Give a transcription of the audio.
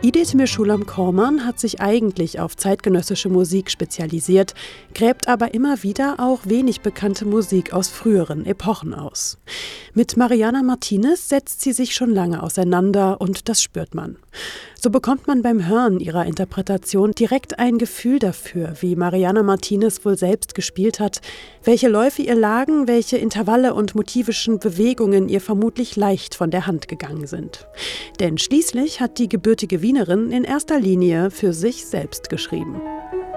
Idit Mischulam-Korman hat sich eigentlich auf zeitgenössische Musik spezialisiert, gräbt aber immer wieder auch wenig bekannte Musik aus früheren Epochen aus. Mit Mariana Martinez setzt sie sich schon lange auseinander und das spürt man. So bekommt man beim Hören ihrer Interpretation direkt ein Gefühl dafür, wie Mariana Martinez wohl selbst gespielt hat, welche Läufe ihr lagen, welche Intervalle und motivischen Bewegungen ihr vermutlich leicht von der Hand gegangen sind. Denn schließlich hat die gebürtige Wienerin in erster Linie für sich selbst geschrieben.